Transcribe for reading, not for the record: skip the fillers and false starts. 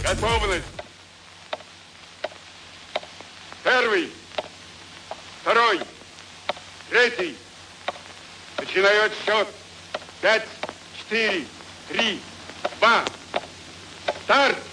Готовность. Первый, второй, третий. Начинаю отсчет. 5, 4, 3, 2. Старт!